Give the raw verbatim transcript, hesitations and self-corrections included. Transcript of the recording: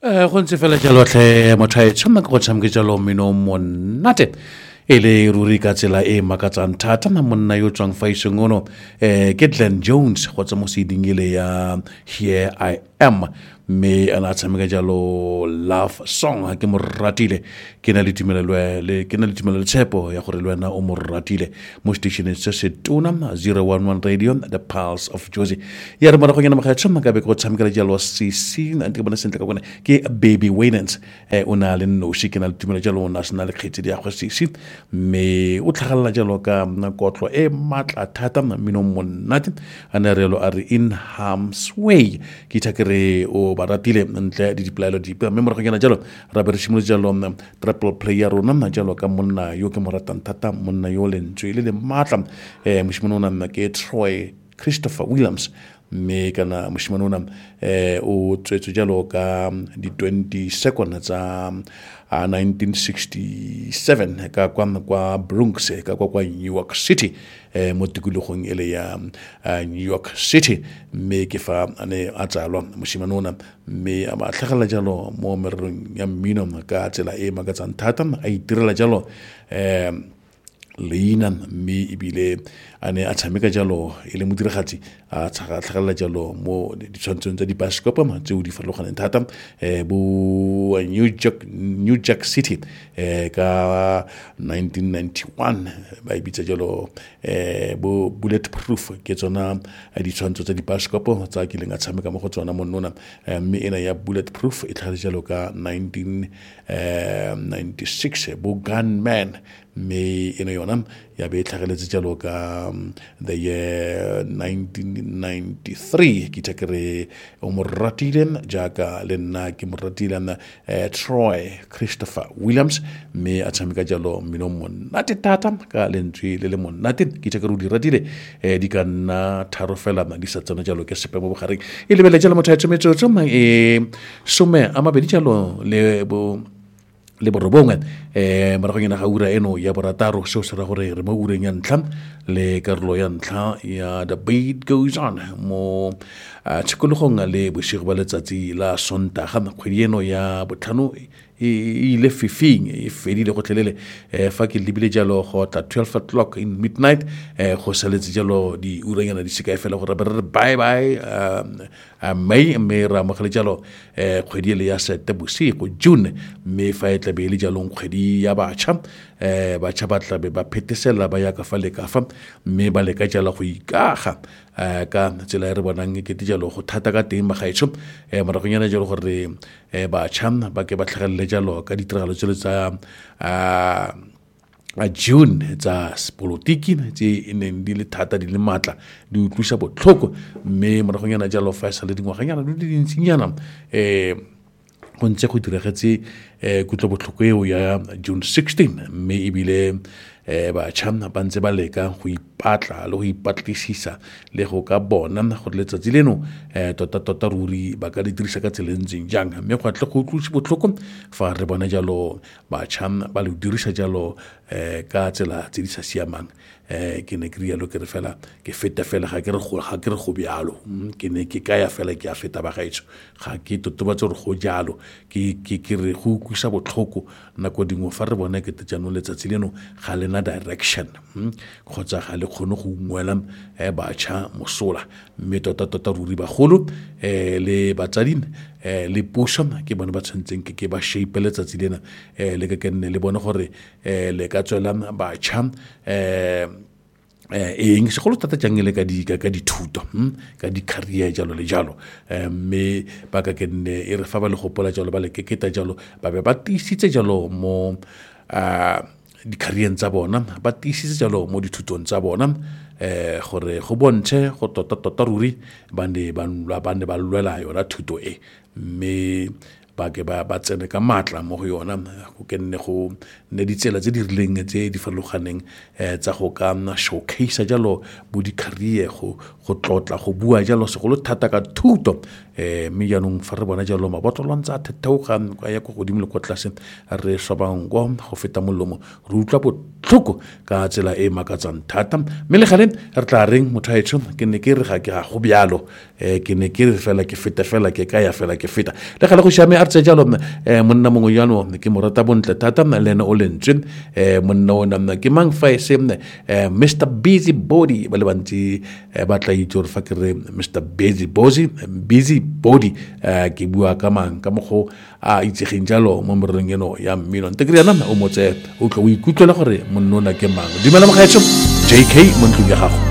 Eh go ntse fela jalo tle motho a tshwana go tshamke jalo mino monate ele ruri ka tsela e makatsang thata na monna yo tswang fa isongono eh ke Glenn Jones go tsa mo sedingile ya Here I Am me ana tshameka jalo love song ha ke mo ratile ke na le tumelelo le ke na le tumelelo tshepo ya gore le wena o mo ratile mo station se se tuna zero one one radio the pulse of Josie ya re mara go nyana maga tsama ka be go tshameka jalo C C na ke bona sentle ka bona ke Baby Waynants eh ona le no shi ke na le tumelelo jalo national kgetse ya go C C me o tlhagalla jalo ka kotlo e matla thata mino monate ana relo are in harm's way ke thakere o baratile ntle di dipelaelo di pa memora go kena jalo ra be re shimolo jalo triple player rona na jalo ka monna yo ke moratang thata monna yo le ntswe le matla eh moshimano na ke Troy Christopher Williams me kana moshimano na eh o tswetso jalo ka di twenty-second tsa uh, nineteen sixty-seven ka kwa kwa Bronx ka kwa kwa New York City eh mo tikologong ele ya uh, New York City me ke fa ane a tsalwa moshimano na me a ba tlhagala jalo mo merong ya mmino ka tsela e makatsang thata a itirela jalo eh leina me ibile ane a tshameka jalo ele modiragatsi a tlhagala jalo mo ditshwantsong tsa dibaskopo ma tseo di farologaneng thata eh bo New York New York City eh ka nineteen ninety-one ba ibitsa jalo eh bo Bulletproof ke tsona ditshwantsho tsa dibaskopo tsa ke lenga tshameka mo go tsona mo nona me ena ya Bulletproof e tlhagala jalo ka nineteen ninety-six bo Gunman me eno yona ya be tlhageletse jalo ka the year nineteen ninety-three ke takere o moratile jaaka le nna ke moratile na Troy Christopher Williams me a tshameka jalo mino monate tata ka lentswe le le monate ke takere o di ratile eh di kana tharo fela di sa tsana jalo ke sepe mo bogareng e lebele jalo motho a tsometse tsoma e some ama be di jalo le bo le borobonga eh mara go ngena ga ura eno ya borataro se se ra gore re mo ureng ya ntla le karolo ya ntla ya the beat goes on mo tshikologong le bosigo ba letsatsi la sontaga kgwedi eno ya botlhano e le fifing e fedile go tlelele eh fa ke libile jalo go ta twelve o'clock in midnight eh go saletse jalo di uranyana di seka fela gore re bye bye a may me ra mo khale jalo eh kgwedi le ya sete bosigo June me fa e tlabe le jalo kgwedi ya batšha eh batšha ba tlabe ba phetesela ba ya ka fa le ka fa me ba le ka jalo go ikaga eh ka tsela re bonang ke dijalo go thata ka teng magaetsho eh mara go nyana jalo gore eh batšha ba ke ba tlhagelle jalo ka ditiragalo tsele tsa a a June tsa politiki tse ineng di le thata di le matla di utlusa botlhoko me mara go nyana jalo fa sa le dingwaganyana di dintsinyana eh go ntse go diragetse eh kutlo botlhoko eo ya June sixteen me ibile eh ba tshana ba ntse ba leka go ipatla le go ipatlisisa le go ka bona go letsatsi leno eh tota tota ruri ba ka di dirisa ka tselentseng jang me go tle go tlutse botlhoko fa re bona jalo ba tshana ba le dirisa jalo eh ka tsela tse di sa siamang eh ke ne ke rialo ke re fela ke feta fela ga ke re go ga ke re go bialo ke ne ke kaya fela ke a feta ba gaetso ga ke totobatse re go jalo ke ke ke re go kusa botlhoko nako dingwe fa re bona ke tjano letsatsi leno ga le na direction khotsa ga le khono go ngwela e batšha mosola mme tota tota ruri ba golo eh le batsadin eh le puso ke bona ba tsentseng ke ke ba shape letsatsi lena eh le ke nne le bona gore eh le ka tswela batšha eh eh eng se go tata jang le ka di ka dithuto ka di career jalo le jalo mme ba ka ke nne e re fa ba le gopola jalo ba le ke keta jalo ba be ba tisitse jalo mo a di career tsa bona ba tisitse jalo mo dithutong tsa bona eh gore go bontshe go tota tota ruri ba ne ba lwa ba ne ba lwela yona thuto e mme ba ke ba ba tsene ka matla mo go yona go ke nne go ne ditsela tse di rileng tse di farologaneng eh tsa go ka na showcase jalo bo di career go go tlotla go bua jalo se go lo thata ka thuto eh me yanong fa re bona jalo mabotlolo ntsa thethauga ka ya go godimo le go tlase re shobang go go feta molomo re utlwa botlhoko ka tsela e makatsang thata me le gale re tla reng mothaetso ke ne ke re ga ke ga go bialo eh ke ne ke re fela ke feta fela ke ka ya fela ke feta le gale go shame tse jalo monna mongwe yano ke mo rata bontle thata le ena o lentswe monna ona ke mang fa se Mister Busy Body ba le bantsi ba tla itse gore fa ke re Mister Busy Body busy body ke bua ka mang ka mogo a itsegeng jalo mo morerong eno ya mmino ntse ke re yana o motse o tlo o ikutlwela gore monna ona ke mang dumela mogaetsho J K mo ntlong ya gago